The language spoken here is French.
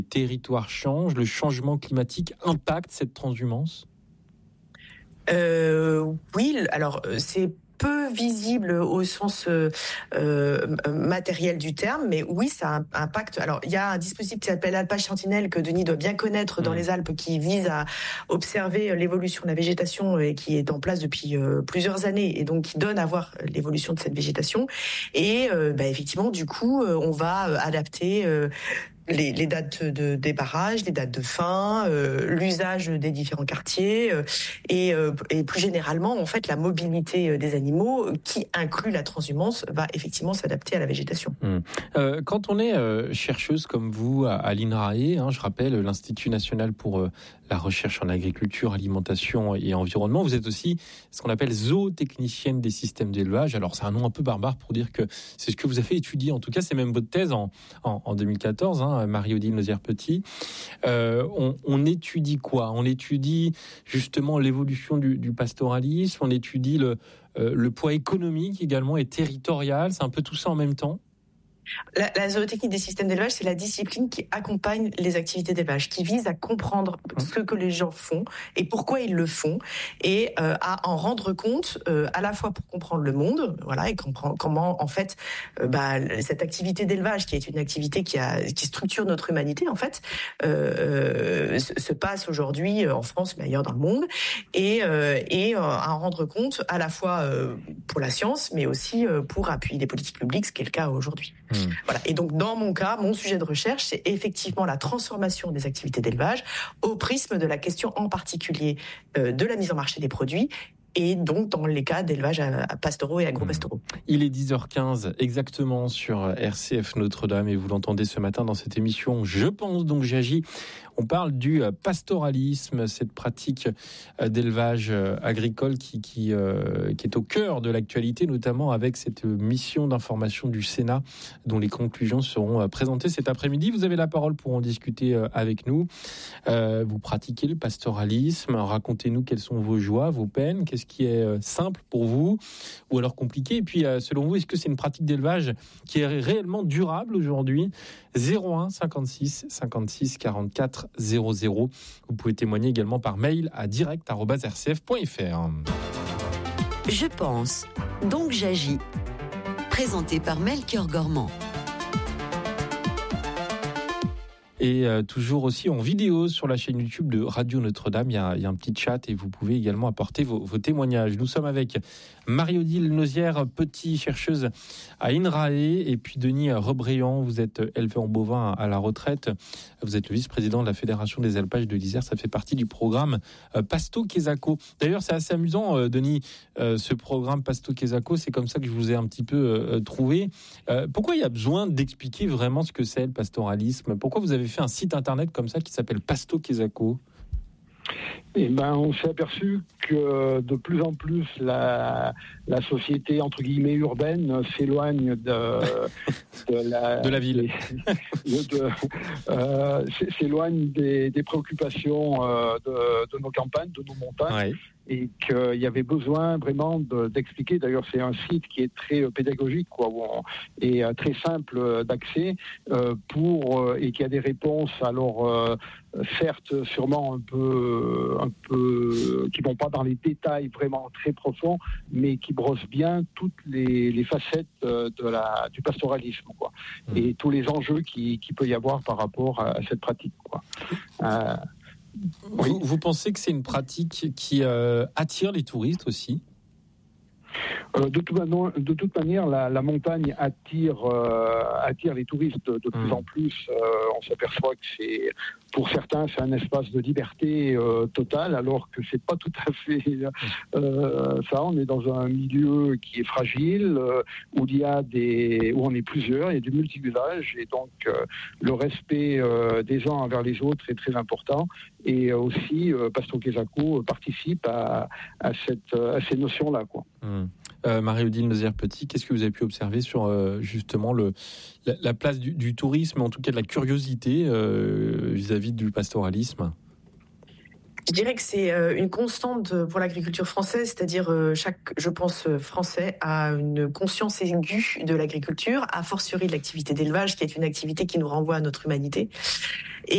territoires changent, le changement climatique impacte cette transhumance ? Oui, alors c'est peu visible au sens matériel du terme, mais oui, ça impacte. Alors, il y a un dispositif qui s'appelle Alpage Sentinelle que Denis doit bien connaître dans les Alpes, qui vise à observer l'évolution de la végétation et qui est en place depuis plusieurs années, et donc qui donne à voir l'évolution de cette végétation. Et effectivement, du coup, on va adapter les dates des barrages, les dates de fin, l'usage des différents quartiers et plus généralement, en fait, la mobilité des animaux qui inclut la transhumance va effectivement s'adapter à la végétation. Quand on est chercheuse comme vous à l'INRAE, je rappelle l'Institut national pour la recherche en agriculture, alimentation et environnement, vous êtes aussi ce qu'on appelle zootechnicienne des systèmes d'élevage. Alors c'est un nom un peu barbare pour dire que c'est ce que vous avez étudié, en tout cas c'est même votre thèse en 2014, Marie-Odile Nozière-Petit. On étudie quoi ? On étudie justement l'évolution du pastoralisme, on étudie le poids économique également et territorial, c'est un peu tout ça en même temps ? La zootechnie des systèmes d'élevage, c'est la discipline qui accompagne les activités d'élevage, qui vise à comprendre ce que les gens font et pourquoi ils le font, et à en rendre compte à la fois pour comprendre le monde, voilà, et comprendre comment en fait cette activité d'élevage, qui est une activité qui structure notre humanité en fait, se passe aujourd'hui en France mais ailleurs dans le monde, et à en rendre compte à la fois pour la science mais aussi pour appuyer les politiques publiques, ce qui est le cas aujourd'hui. Voilà. Et donc, dans mon cas, mon sujet de recherche, c'est effectivement la transformation des activités d'élevage au prisme de la question en particulier de la mise en marché des produits, et donc dans les cas d'élevage pastoraux et agro-pastoraux. Il est 10h15 exactement sur RCF Notre-Dame, et vous l'entendez ce matin dans cette émission Je pense donc j'agis. On parle du pastoralisme, cette pratique d'élevage agricole qui est au cœur de l'actualité, notamment avec cette mission d'information du Sénat dont les conclusions seront présentées cet après-midi. Vous avez la parole pour en discuter avec nous. Vous pratiquez le pastoralisme, racontez-nous quelles sont vos joies, vos peines, qu'est-ce qui est simple pour vous ou alors compliqué, et puis selon vous, est-ce que c'est une pratique d'élevage qui est réellement durable aujourd'hui ? 01 56 56 44 00. Vous pouvez témoigner également par mail à direct@rcf.fr. Je pense, donc j'agis. Présenté par Melchior Gormand. Et toujours aussi en vidéo sur la chaîne YouTube de Radio Notre-Dame. Il y a un petit chat et vous pouvez également apporter vos témoignages. Nous sommes avec Marie-Odile Nozière-Petit, chercheuse à INRAE, et puis Denis Rebréant, vous êtes éleveur en bovin à la retraite. Vous êtes le vice-président de la Fédération des alpages de l'Isère. Ça fait partie du programme Pasto Quesaco. D'ailleurs, c'est assez amusant, Denis, ce programme Pasto Quesaco. C'est comme ça que je vous ai un petit peu trouvé. Pourquoi il y a besoin d'expliquer vraiment ce que c'est le pastoralisme ? Pourquoi vous avez fait un site internet comme ça qui s'appelle Pasto Quesaco ? On s'est aperçu que de plus en plus la société entre guillemets urbaine s'éloigne de la ville, s'éloigne des préoccupations de nos campagnes, de nos montagnes. Ouais. Et qu'il y avait besoin vraiment d'expliquer. D'ailleurs, c'est un site qui est très pédagogique, et très simple d'accès et qui a des réponses. Alors, certes, sûrement un peu, qui vont pas dans les détails vraiment très profonds, mais qui brossent bien toutes les facettes du pastoralisme, et tous les enjeux qui peut y avoir par rapport à cette pratique, Oui. Vous pensez que c'est une pratique qui attire les touristes aussi ? De toute manière, la montagne attire les touristes de plus en plus. On s'aperçoit que pour certains, c'est un espace de liberté totale, alors que c'est pas tout à fait ça. On est dans un milieu qui est fragile, où on est plusieurs, il y a du multi-usage, et donc le respect des uns envers les autres est très important. Et aussi, Pasto Quesaco participe à ces notions-là, Marie-Odile Nozière-Petit, qu'est-ce que vous avez pu observer sur justement la place du tourisme, en tout cas de la curiosité vis-à-vis du pastoralisme ? Je dirais que c'est une constante pour l'agriculture française, c'est-à-dire chaque, je pense, Français a une conscience aiguë de l'agriculture, a fortiori de l'activité d'élevage, qui est une activité qui nous renvoie à notre humanité.